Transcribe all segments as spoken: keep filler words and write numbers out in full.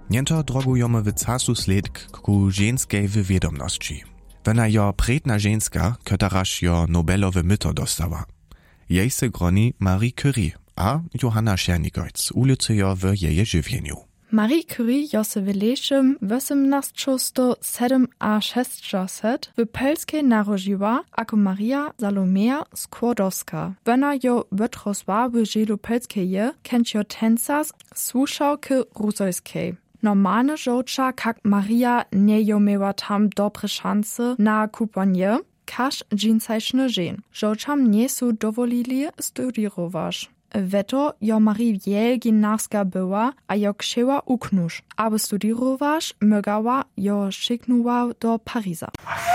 Niento drogujemy w casu sled ku ženskej wywiadomności. Wena jo predna ženska, kötaraż jo Nobelowe myto dostała. Jej se groni Marie Curie a Johanna Schernigojc ulicy jo w jeje żywieniu. Marie Curie jo se w lešem osiemnaście sedemdziesiąt w Pelskiej narodziła jako Maria Salomea Skłodowska. Wena jo wytrosła w żylu Pelskeje, kęcio tencas słuszałki rusojskiej. Normalne żołcza, jak Maria nie jo miała tam dobre szanse na kupanie, każ dżinsajszny żen. Żołczam nie su dowolili studiować. Weto jo Marie wiel gimnastka była, a jo księła uknusz. Aby studiować, mogła jo szyknęła do Pariza.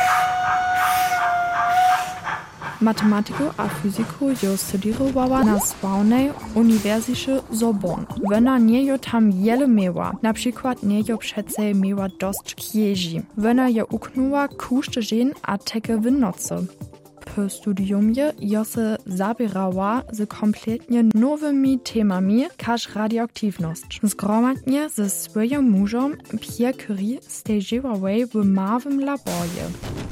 Matematyku a fizyku jo studiowała na sławnej Uniwersytecie Sorbonne. Wena nie jo tam wiele miała, na przykład nie jo przece miała dość księży. Wena jo uknęła kuszty żen a teke w nocy. Po studiumie jo se zabierała z kompletnie nowymi temami, każ radioaktywność. Zgromadnie ze swoim mużem Pierre Curie stażowała w małym laborze.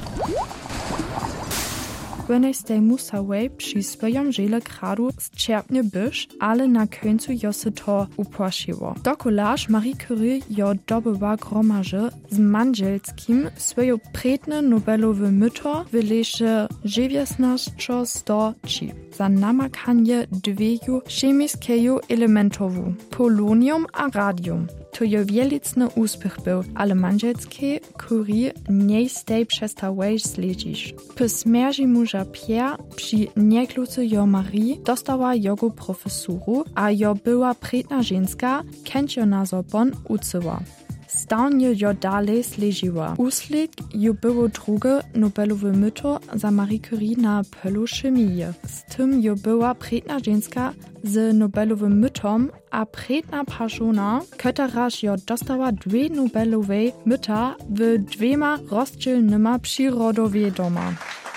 Wena stej musała przy swoim żele gradu zczerpnie być, ale na końcu jo se to upłaszyło. Dokolaż Marie Curie jo dobyła gromarze z Manżelskim swoje predne Nobelowe myto w lesie dziewiętnaście sto trzy. Za namakanie dwieju chemiskieju elementowu, polonium a radium. To jo wielitny uspech był, ale Manżelskiej Curie nie stej przestałeś śledzić. Po śmierci muża Pierre przy niekluce jo Marie dostała jogo profesuru, a jo była predna ženska, kęcio na Sorbonne uczyła. Stawnie jo dalej śledziła. Usled jo było drugie Nobelowe myto za Marie Curie na polu chemii. Z tym jo była predna ženska z Nobelowym mytom, a predna persona, kötaraż jo dostała dwie Nobelowe myta w dwiema rozdzielnyma przyrodowiedoma.